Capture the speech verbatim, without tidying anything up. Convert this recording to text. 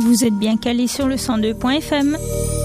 Vous êtes bien calé sur le cent deux point F M.